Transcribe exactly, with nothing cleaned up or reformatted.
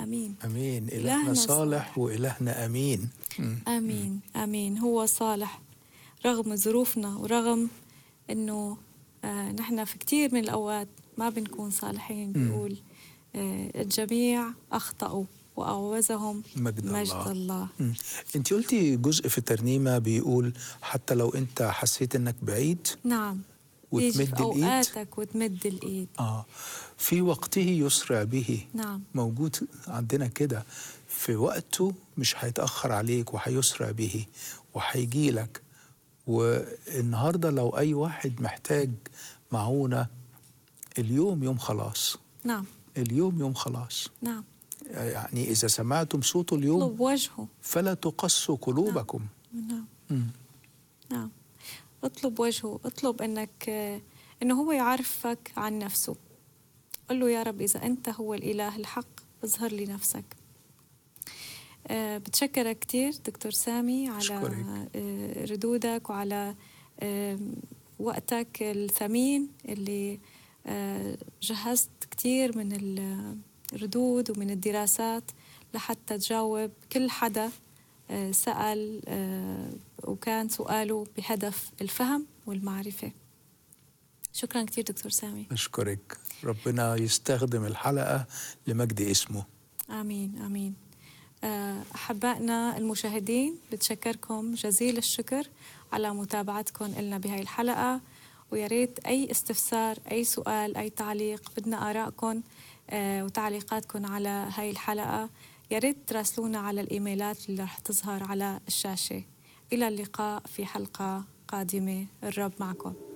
آمين. أمين. إلهنا إلهنا صالح صالح. وإلهنا أمين. مم. آمين آمين. هو صالح رغم ظروفنا، ورغم إنه آه نحن في كتير من الأوقات ما بنكون صالحين. بيقول آه الجميع أخطأوا وأعوزهم مجد مجد الله. الله. مم. أنت قلتي جزء في الترنيمة بيقول حتى لو أنت حسيت إنك بعيد نعم، تيجي في وتمد الإيد. أوقاتك وتمد الإيد. آه في وقته يسرع به. نعم. موجود عندنا كده، في وقته مش هيتأخر عليك وهيسرع به وهيجي لك. والنهاردة لو أي واحد محتاج معونة، اليوم يوم خلاص. نعم. اليوم يوم خلاص. نعم. يعني إذا سمعتم صوته اليوم اطلب وجهه. فلا تقسوا قلوبكم. نعم. مم. نعم. اطلب وجهه، اطلب انك انه هو يعرفك عن نفسه. قل له يا رب اذا انت هو الاله الحق اظهر لي نفسك. أه بتشكرك كثير دكتور سامي على أه ردودك وعلى أه وقتك الثمين اللي أه جهزت كثير من الردود ومن الدراسات لحتى تجاوب كل حدا أه سأل أه وكان سؤاله بهدف الفهم والمعرفة. شكرا كثير دكتور سامي. أشكرك. ربنا يستخدم الحلقة لمجد اسمه. آمين آمين. أحبائنا المشاهدين بتشكركم جزيل الشكر على متابعتكم لنا بهاي الحلقة، ويا ريت أي استفسار أي سؤال أي تعليق بدنا آرائكم وتعليقاتكم على هاي الحلقة يا ريت تراسلونا على الإيميلات اللي رح تظهر على الشاشة. إلى اللقاء في حلقة قادمة. الرب معكم.